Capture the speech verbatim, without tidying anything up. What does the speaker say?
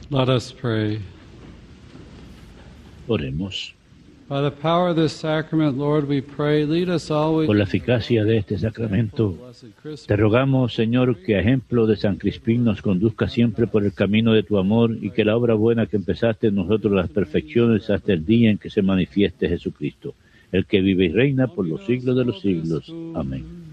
Let us pray. Oremos. By the power of this sacrament, Lord, we pray, lead us always. Por la eficacia de este sacramento, te rogamos, Señor, que a ejemplo de San Crispín nos conduzca siempre por el camino de tu amor y que la obra buena que empezaste en nosotros las perfecciones hasta el día en que se manifieste Jesucristo, el que vive y reina por los siglos de los siglos. Amén.